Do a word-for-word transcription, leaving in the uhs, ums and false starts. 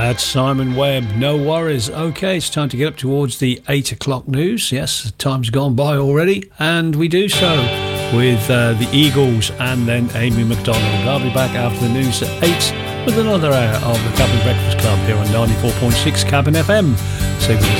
That's Simon Webb, No Worries. Okay, it's time to get up towards the eight o'clock news. Yes, the time's gone by already, and we do so with uh, the Eagles and then Amy McDonald. I'll be back after the news at eight with another hour of the Cabin Breakfast Club here on ninety-four point six Cabin F M. Stay with us.